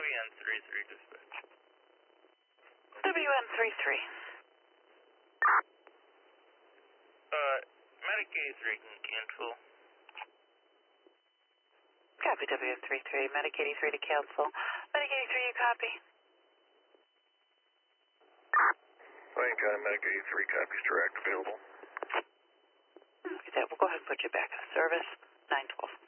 WN33 dispatch. WN33. Medic 83 can cancel. Copy WN33. Medic 83 to cancel. Medic 83, you copy? Wayne County Medic 83 copies direct available. Okay, we'll go ahead and put you back in service. 912.